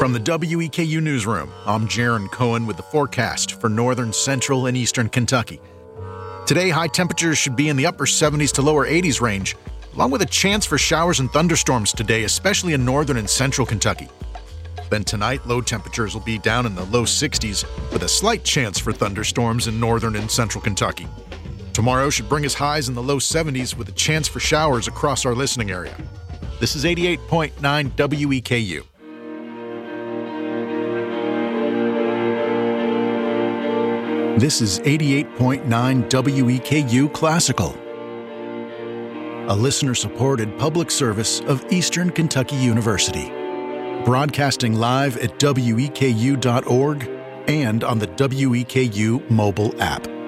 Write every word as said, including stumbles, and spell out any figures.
From the W E K U Newsroom, I'm Jaron Cohen with the forecast for northern, central, and eastern Kentucky. Today, high temperatures should be in the upper seventies to lower eighties range, along with a chance for showers and thunderstorms today, especially in northern and central Kentucky. Then tonight, low temperatures will be down in the low sixties, with a slight chance for thunderstorms in northern and central Kentucky. Tomorrow should bring us highs in the low seventies with a chance for showers across our listening area. This is eighty-eight point nine W E K U. This is eighty-eight point nine W E K U Classical, a listener-supported public service of Eastern Kentucky University, broadcasting live at W E K U dot org and on the W E K U mobile app.